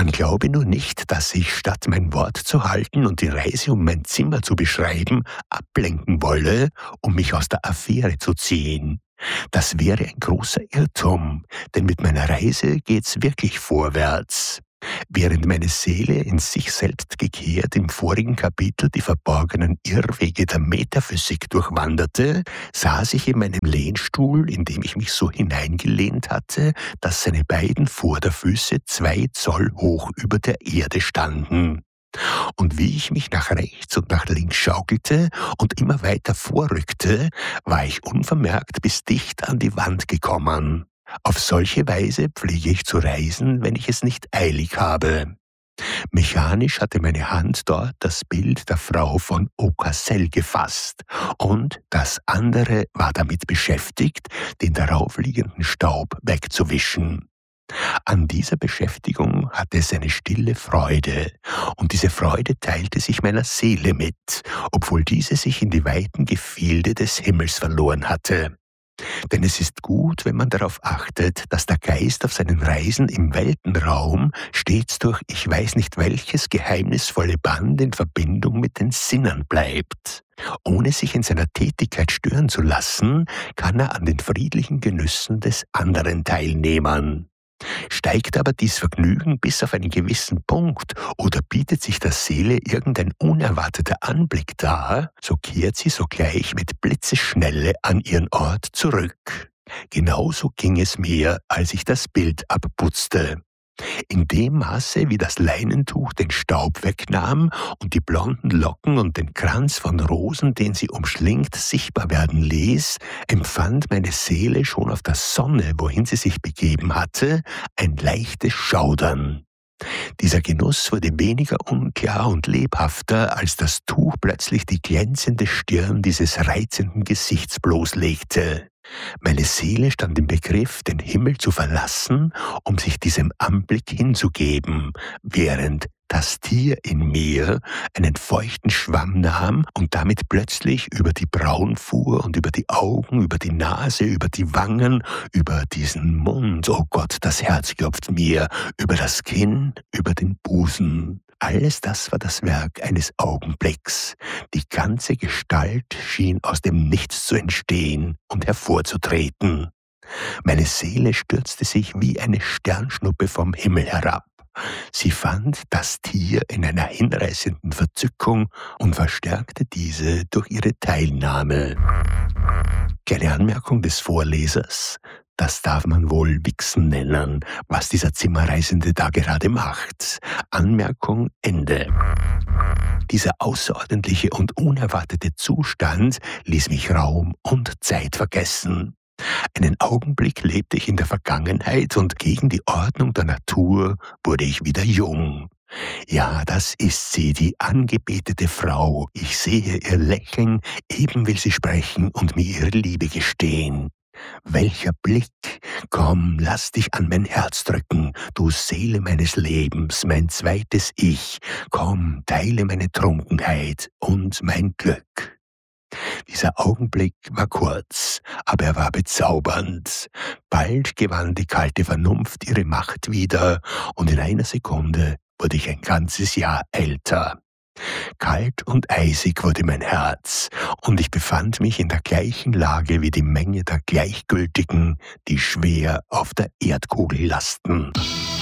Man glaube nur nicht, dass ich, statt mein Wort zu halten und die Reise um mein Zimmer zu beschreiben, ablenken wolle, um mich aus der Affäre zu ziehen. Das wäre ein großer Irrtum, denn mit meiner Reise geht's wirklich vorwärts. Während meine Seele in sich selbst gekehrt im vorigen Kapitel die verborgenen Irrwege der Metaphysik durchwanderte, saß ich in meinem Lehnstuhl, in dem ich mich so hineingelehnt hatte, dass seine beiden Vorderfüße 2 Zoll hoch über der Erde standen. Und wie ich mich nach rechts und nach links schaukelte und immer weiter vorrückte, war ich unvermerkt bis dicht an die Wand gekommen. Auf solche Weise pflege ich zu reisen, wenn ich es nicht eilig habe. Mechanisch hatte meine Hand dort das Bild der Frau von Aucassin gefasst, und das andere war damit beschäftigt, den daraufliegenden Staub wegzuwischen. An dieser Beschäftigung hatte es eine stille Freude, und diese Freude teilte sich meiner Seele mit, obwohl diese sich in die weiten Gefilde des Himmels verloren hatte. Denn es ist gut, wenn man darauf achtet, dass der Geist auf seinen Reisen im Weltenraum stets durch ich weiß nicht welches geheimnisvolle Band in Verbindung mit den Sinnen bleibt. Ohne sich in seiner Tätigkeit stören zu lassen, kann er an den friedlichen Genüssen des anderen teilnehmen. Steigt aber dies Vergnügen bis auf einen gewissen Punkt oder bietet sich der Seele irgendein unerwarteter Anblick dar, so kehrt sie sogleich mit Blitzesschnelle an ihren Ort zurück. Genauso ging es mir, als ich das Bild abputzte. In dem Maße, wie das Leinentuch den Staub wegnahm und die blonden Locken und den Kranz von Rosen, den sie umschlingt, sichtbar werden ließ, empfand meine Seele schon auf der Sonne, wohin sie sich begeben hatte, ein leichtes Schaudern. Dieser Genuss wurde weniger unklar und lebhafter, als das Tuch plötzlich die glänzende Stirn dieses reizenden Gesichts bloßlegte. Meine Seele stand im Begriff, den Himmel zu verlassen, um sich diesem Anblick hinzugeben, während das Tier in mir einen feuchten Schwamm nahm und damit plötzlich über die Brauen fuhr und über die Augen, über die Nase, über die Wangen, über diesen Mund, oh Gott, das Herz klopft mir, über das Kinn, über den Busen. Alles das war das Werk eines Augenblicks. Die ganze Gestalt schien aus dem Nichts zu entstehen und hervorzutreten. Meine Seele stürzte sich wie eine Sternschnuppe vom Himmel herab. Sie fand das Tier in einer hinreißenden Verzückung und verstärkte diese durch ihre Teilnahme. Kleine Anmerkung des Vorlesers: Das darf man wohl Wichsen nennen, was dieser Zimmerreisende da gerade macht. Anmerkung Ende. Dieser außerordentliche und unerwartete Zustand ließ mich Raum und Zeit vergessen. Einen Augenblick lebte ich in der Vergangenheit und gegen die Ordnung der Natur wurde ich wieder jung. Ja, das ist sie, die angebetete Frau. Ich sehe ihr Lächeln, eben will sie sprechen und mir ihre Liebe gestehen. Welcher Blick! Komm, lass dich an mein Herz drücken, du Seele meines Lebens, mein zweites Ich. Komm, teile meine Trunkenheit und mein Glück. Dieser Augenblick war kurz, aber er war bezaubernd. Bald gewann die kalte Vernunft ihre Macht wieder, und in einer Sekunde wurde ich ein ganzes Jahr älter. Kalt und eisig wurde mein Herz, und ich befand mich in der gleichen Lage wie die Menge der Gleichgültigen, die schwer auf der Erdkugel lasten.